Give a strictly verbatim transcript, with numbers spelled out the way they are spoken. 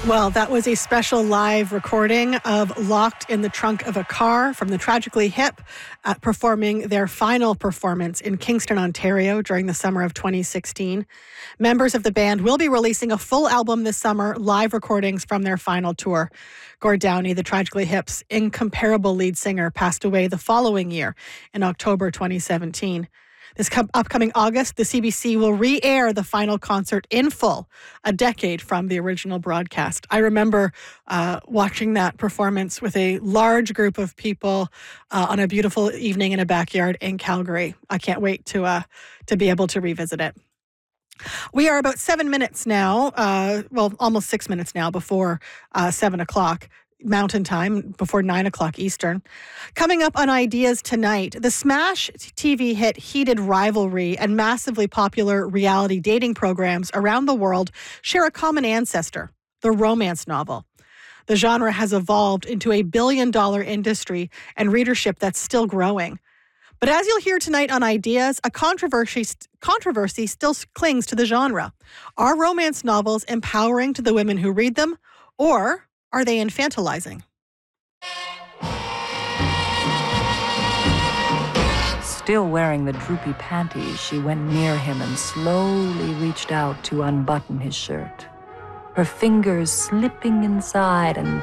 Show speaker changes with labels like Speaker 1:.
Speaker 1: Well, that was a special live recording of Locked in the Trunk of a Car from the Tragically Hip, uh, performing their final performance in Kingston, Ontario during the summer of twenty sixteen. Members of the band will be releasing a full album this summer, live recordings from their final tour. Gord Downie, the Tragically Hip's incomparable lead singer, passed away the following year in October twenty seventeen. This co- upcoming August, the C B C will re-air the final concert in full, a decade from the original broadcast. I remember uh, watching that performance with a large group of people uh, on a beautiful evening in a backyard in Calgary. I can't wait to uh, to be able to revisit it. We are about seven minutes now, uh, well, almost six minutes now before uh, seven o'clock. Mountain Time, before nine o'clock Eastern. Coming up on Ideas tonight, the smash T V hit Heated Rivalry and massively popular reality dating programs around the world share a common ancestor, the romance novel. The genre has evolved into a billion-dollar industry and readership that's still growing. But as you'll hear tonight on Ideas, a controversy, controversy still clings to the genre. Are romance novels empowering to the women who read them, or are they infantilizing?
Speaker 2: Still wearing the droopy panties, she went near him and slowly reached out to unbutton his shirt. Her fingers slipping inside and